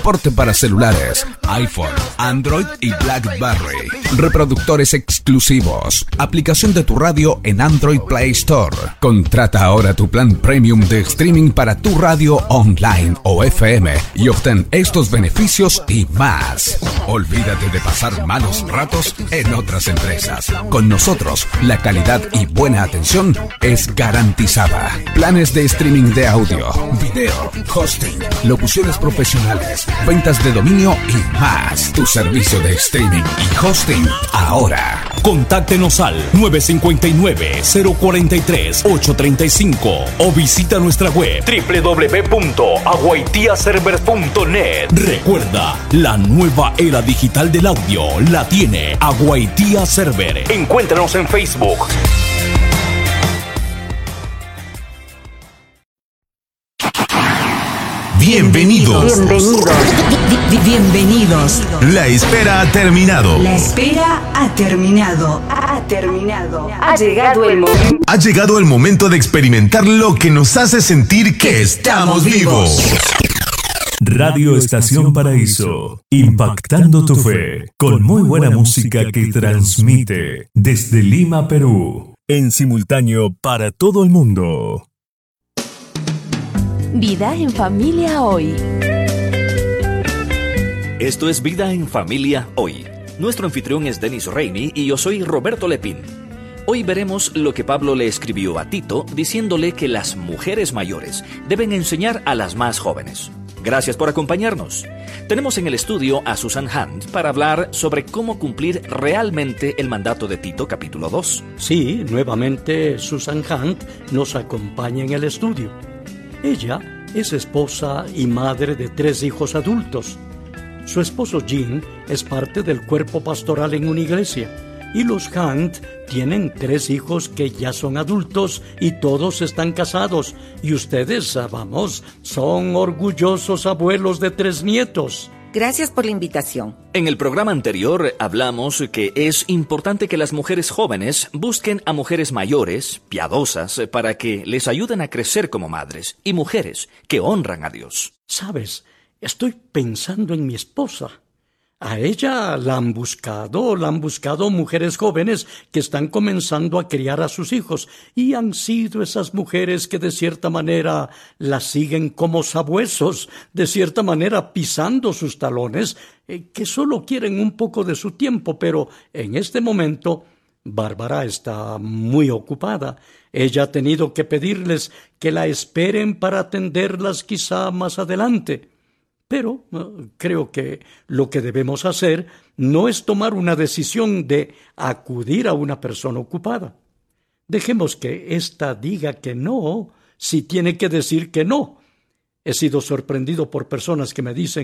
soporte para celulares, iPhone, Android y BlackBerry. Reproductores exclusivos. Aplicación de tu radio en Android Play Store. Contrata ahora tu plan premium de streaming para tu radio online o FM y obtén estos beneficios y más. Olvídate de pasar malos ratos en otras empresas. Con nosotros, la calidad y buena atención es garantizada. Planes de streaming de audio, video, hosting, locuciones profesionales, ventas de dominio y más. Tu servicio de streaming y hosting ahora. Contáctenos al 959-043-835 o visita nuestra web www.aguaitiaserver.net. Recuerda, la nueva era digital del audio la tiene Aguaitía Server. Encuéntranos en Facebook. Bienvenidos. Bienvenidos. La espera ha terminado. La espera ha terminado. Ha llegado el momento. Ha llegado el momento de experimentar lo que nos hace sentir que estamos vivos. Radio Estación Paraíso, impactando tu fe, con muy buena música que transmite desde Lima, Perú, en simultáneo para todo el mundo. Vida en Familia Hoy. Esto es Vida en Familia Hoy. Nuestro anfitrión es Denis Reini y yo soy Roberto Lepín. Hoy veremos lo que Pablo le escribió a Tito diciéndole que las mujeres mayores deben enseñar a las más jóvenes. Gracias por acompañarnos. Tenemos en el estudio a Susan Hunt para hablar sobre cómo cumplir realmente el mandato de Tito, capítulo 2. Sí, nuevamente Susan Hunt nos acompaña en el estudio. Ella es esposa y madre de 3 hijos adultos. Su esposo Jim es parte del cuerpo pastoral en una iglesia. Y los Hunt tienen 3 hijos que ya son adultos y todos están casados. Y ustedes, son orgullosos abuelos de 3 nietos. Gracias por la invitación. En el programa anterior hablamos que es importante que las mujeres jóvenes busquen a mujeres mayores, piadosas, para que les ayuden a crecer como madres, y mujeres que honran a Dios. ¿Sabes? Estoy pensando en mi esposa. A ella la han buscado mujeres jóvenes que están comenzando a criar a sus hijos, y han sido esas mujeres que de cierta manera las siguen como sabuesos, de cierta manera pisando sus talones, que solo quieren un poco de su tiempo, pero en este momento Bárbara está muy ocupada. Ella ha tenido que pedirles que la esperen para atenderlas quizá más adelante. Pero creo que lo que debemos hacer no es tomar una decisión de acudir a una persona ocupada. Dejemos que ésta diga que no, si tiene que decir que no. He sido sorprendido por personas que me dicen: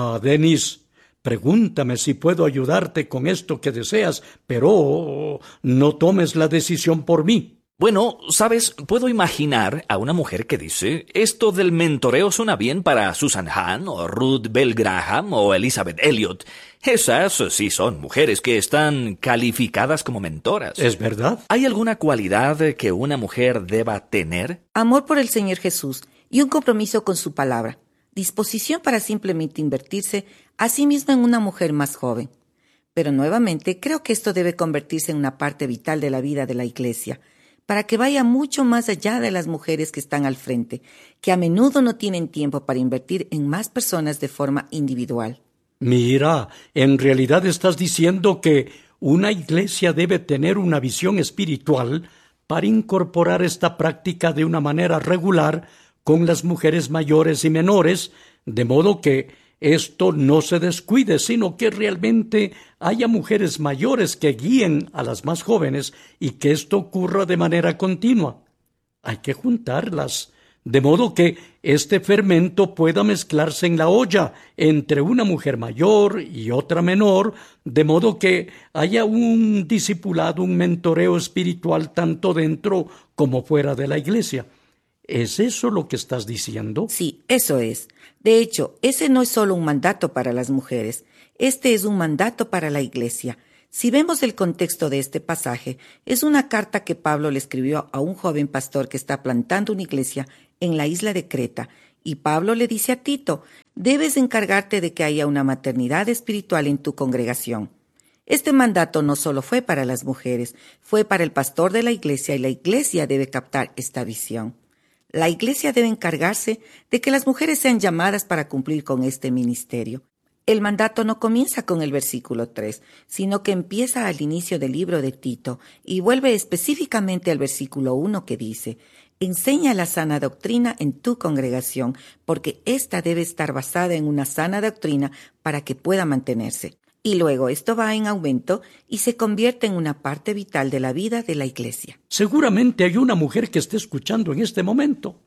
Denis, pregúntame si puedo ayudarte con esto que deseas, pero no tomes la decisión por mí. Bueno, ¿sabes? Puedo imaginar a una mujer que dice: esto del mentoreo suena bien para Susan Hunt, o Ruth Bell Graham, o Elizabeth Elliot. Esas sí son mujeres que están calificadas como mentoras. ¿Es verdad? ¿Hay alguna cualidad que una mujer deba tener? Amor por el Señor Jesús y un compromiso con su palabra. Disposición para simplemente invertirse a sí misma en una mujer más joven. Pero nuevamente, creo que esto debe convertirse en una parte vital de la vida de la iglesia, para que vaya mucho más allá de las mujeres que están al frente, que a menudo no tienen tiempo para invertir en más personas de forma individual. Mira, en realidad estás diciendo que una iglesia debe tener una visión espiritual para incorporar esta práctica de una manera regular con las mujeres mayores y menores, de modo que esto no se descuide, sino que realmente haya mujeres mayores que guíen a las más jóvenes y que esto ocurra de manera continua. Hay que juntarlas, de modo que este fermento pueda mezclarse en la olla entre una mujer mayor y otra menor, de modo que haya un discipulado, un mentoreo espiritual tanto dentro como fuera de la iglesia. ¿Es eso lo que estás diciendo? Sí, eso es. De hecho, ese no es solo un mandato para las mujeres, este es un mandato para la iglesia. Si vemos el contexto de este pasaje, es una carta que Pablo le escribió a un joven pastor que está plantando una iglesia en la isla de Creta, y Pablo le dice a Tito: debes encargarte de que haya una maternidad espiritual en tu congregación. Este mandato no solo fue para las mujeres, fue para el pastor de la iglesia y la iglesia debe captar esta visión. La iglesia debe encargarse de que las mujeres sean llamadas para cumplir con este ministerio. El mandato no comienza con el versículo 3, sino que empieza al inicio del libro de Tito y vuelve específicamente al versículo 1 que dice: enseña la sana doctrina en tu congregación, porque ésta debe estar basada en una sana doctrina para que pueda mantenerse. Y luego esto va en aumento y se convierte en una parte vital de la vida de la iglesia. Seguramente hay una mujer que esté escuchando en este momento.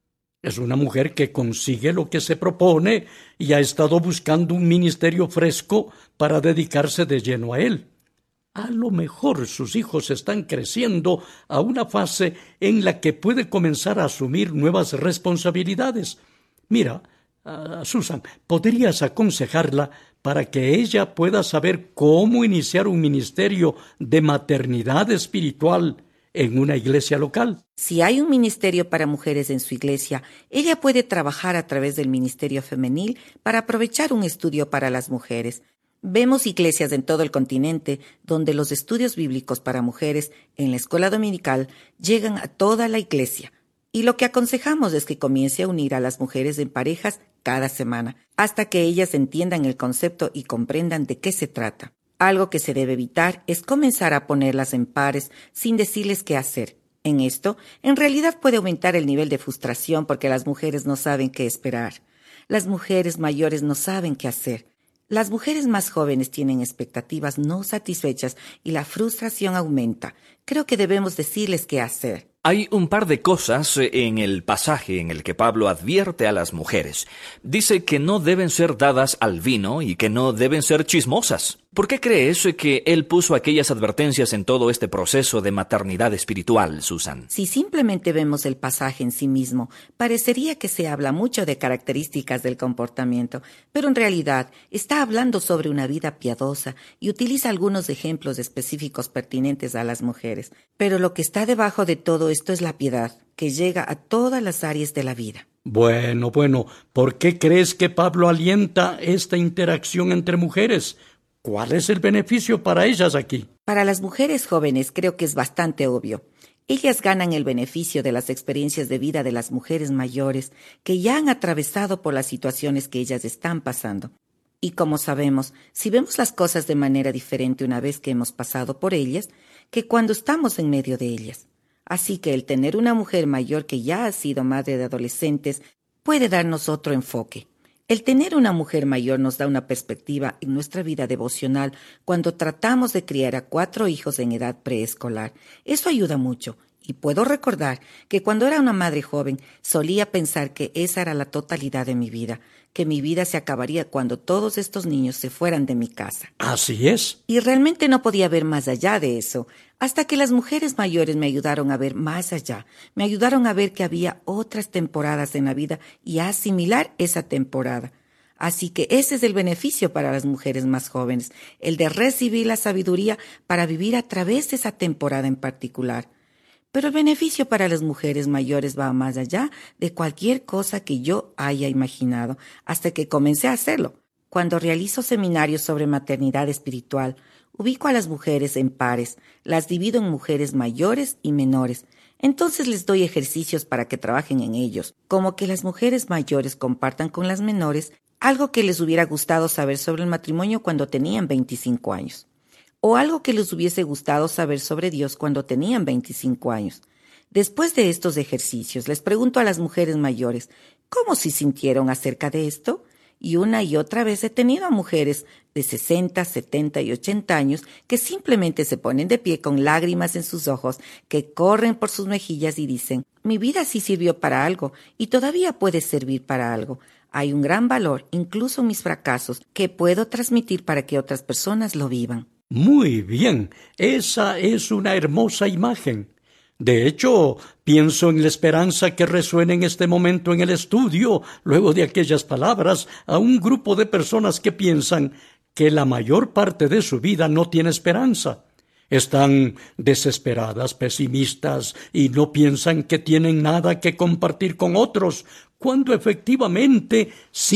Es una mujer que consigue lo que se propone y ha estado buscando un ministerio fresco para dedicarse de lleno a él. A lo mejor sus hijos están creciendo a una fase en la que puede comenzar a asumir nuevas responsabilidades. Mira, Susan, ¿podrías aconsejarla para que ella pueda saber cómo iniciar un ministerio de maternidad espiritual en una iglesia local? Si hay un ministerio para mujeres en su iglesia, ella puede trabajar a través del ministerio femenil para aprovechar un estudio para las mujeres. Vemos iglesias en todo el continente donde los estudios bíblicos para mujeres en la escuela dominical llegan a toda la iglesia. Y lo que aconsejamos es que comience a unir a las mujeres en parejas cada semana, hasta que ellas entiendan el concepto y comprendan de qué se trata. Algo que se debe evitar es comenzar a ponerlas en pares sin decirles qué hacer. En esto, en realidad puede aumentar el nivel de frustración porque las mujeres no saben qué esperar. Las mujeres mayores no saben qué hacer. Las mujeres más jóvenes tienen expectativas no satisfechas y la frustración aumenta. Creo que debemos decirles qué hacer. Hay un par de cosas en el pasaje en el que Pablo advierte a las mujeres. Dice que no deben ser dadas al vino y que no deben ser chismosas. ¿Por qué crees que él puso aquellas advertencias en todo este proceso de maternidad espiritual, Susan? Si simplemente vemos el pasaje en sí mismo, parecería que se habla mucho de características del comportamiento, pero en realidad está hablando sobre una vida piadosa y utiliza algunos ejemplos específicos pertinentes a las mujeres. Pero lo que está debajo de todo esto es la piedad, que llega a todas las áreas de la vida. Bueno, ¿por qué crees que Pablo alienta esta interacción entre mujeres? ¿Cuál es el beneficio para ellas aquí? Para las mujeres jóvenes creo que es bastante obvio. Ellas ganan el beneficio de las experiencias de vida de las mujeres mayores que ya han atravesado por las situaciones que ellas están pasando. Y como sabemos, si vemos las cosas de manera diferente una vez que hemos pasado por ellas, que cuando estamos en medio de ellas. Así que el tener una mujer mayor que ya ha sido madre de adolescentes puede darnos otro enfoque. El tener una mujer mayor nos da una perspectiva en nuestra vida devocional cuando tratamos de criar a 4 hijos en edad preescolar. Eso ayuda mucho. Y puedo recordar que cuando era una madre joven solía pensar que esa era la totalidad de mi vida, que mi vida se acabaría cuando todos estos niños se fueran de mi casa. Así es. Y realmente no podía ver más allá de eso, hasta que las mujeres mayores me ayudaron a ver más allá, me ayudaron a ver que había otras temporadas en la vida y a asimilar esa temporada. Así que ese es el beneficio para las mujeres más jóvenes, el de recibir la sabiduría para vivir a través de esa temporada en particular. Pero el beneficio para las mujeres mayores va más allá de cualquier cosa que yo haya imaginado, hasta que comencé a hacerlo. Cuando realizo seminarios sobre maternidad espiritual, ubico a las mujeres en pares, las divido en mujeres mayores y menores. Entonces les doy ejercicios para que trabajen en ellos, como que las mujeres mayores compartan con las menores algo que les hubiera gustado saber sobre el matrimonio cuando tenían 25 años. O algo que les hubiese gustado saber sobre Dios cuando tenían 25 años. Después de estos ejercicios, les pregunto a las mujeres mayores, ¿cómo se sintieron acerca de esto? Y una y otra vez he tenido a mujeres de 60, 70 y 80 años que simplemente se ponen de pie con lágrimas en sus ojos, que corren por sus mejillas y dicen, mi vida sí sirvió para algo y todavía puede servir para algo. Hay un gran valor, incluso en mis fracasos, que puedo transmitir para que otras personas lo vivan. Muy bien, esa es una hermosa imagen. De hecho, pienso en la esperanza que resuena en este momento en el estudio, luego de aquellas palabras, a un grupo de personas que piensan que la mayor parte de su vida no tiene esperanza. Están desesperadas, pesimistas y no piensan que tienen nada que compartir con otros, cuando efectivamente sí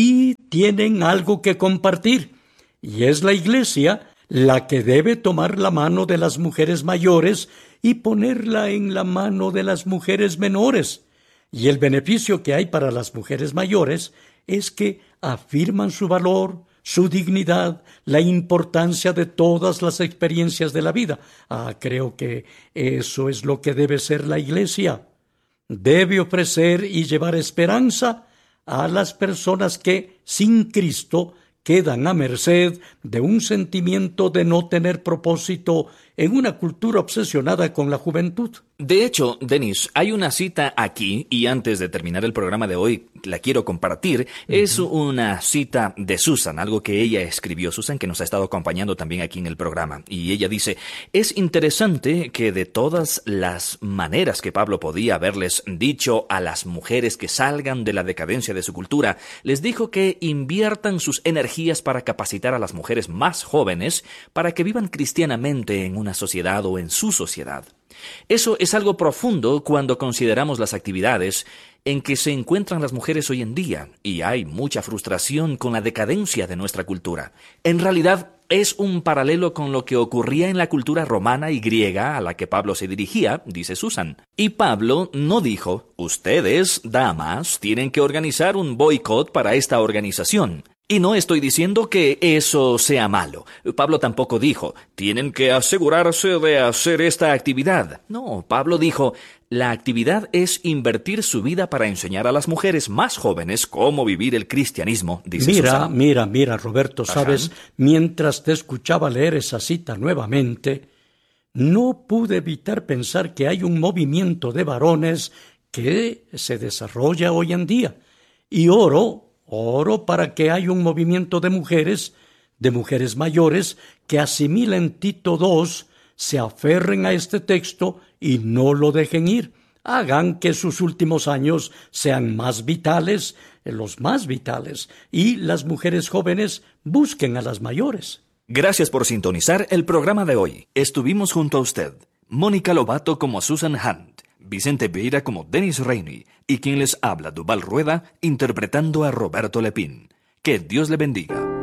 tienen algo que compartir. Y es la Iglesia la que debe tomar la mano de las mujeres mayores y ponerla en la mano de las mujeres menores. Y el beneficio que hay para las mujeres mayores es que afirman su valor, su dignidad, la importancia de todas las experiencias de la vida. Creo que eso es lo que debe ser la Iglesia. Debe ofrecer y llevar esperanza a las personas que, sin Cristo, quedan a merced de un sentimiento de no tener propósito en una cultura obsesionada con la juventud. De hecho, Denis, hay una cita aquí, y antes de terminar el programa de hoy, la quiero compartir. Es una cita de Susan, algo que ella escribió, Susan, que nos ha estado acompañando también aquí en el programa. Y ella dice, es interesante que de todas las maneras que Pablo podía haberles dicho a las mujeres que salgan de la decadencia de su cultura, les dijo que inviertan sus energías para capacitar a las mujeres más jóvenes para que vivan cristianamente en una sociedad o en su sociedad. Eso es algo profundo cuando consideramos las actividades en que se encuentran las mujeres hoy en día, y hay mucha frustración con la decadencia de nuestra cultura. En realidad, es un paralelo con lo que ocurría en la cultura romana y griega a la que Pablo se dirigía, dice Susan. Y Pablo no dijo, ustedes, damas, tienen que organizar un boicot para esta organización. Y no estoy diciendo que eso sea malo. Pablo tampoco dijo, tienen que asegurarse de hacer esta actividad. No, Pablo dijo, la actividad es invertir su vida para enseñar a las mujeres más jóvenes cómo vivir el cristianismo, dice Susan. Mira, Roberto, ¿sabes? Mientras te escuchaba leer esa cita nuevamente, no pude evitar pensar que hay un movimiento de varones que se desarrolla hoy en día. Y oro para que haya un movimiento de mujeres mayores, que asimilen Tito II, se aferren a este texto y no lo dejen ir. Hagan que sus últimos años sean más vitales, los más vitales, y las mujeres jóvenes busquen a las mayores. Gracias por sintonizar el programa de hoy. Estuvimos junto a usted, Mónica Lobato como Susan Hunt, Vicente Vieira como Denis Rainey, y quien les habla, Duval Rueda, interpretando a Roberto Lepín. Que Dios le bendiga.